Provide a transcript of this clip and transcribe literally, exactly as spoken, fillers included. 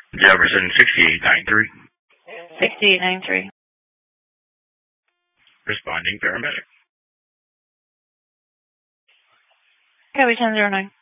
Jefferson, sixty-eight ninety-three. sixty-eight ninety-three. Responding paramedic. Copy ten zero nine.